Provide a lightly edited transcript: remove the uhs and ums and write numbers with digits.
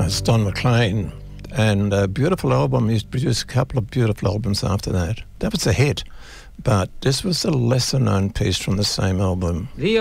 Don McLean, and a beautiful album. He's produced a couple of beautiful albums after that. That was a hit, but this was a lesser known piece from the same album. The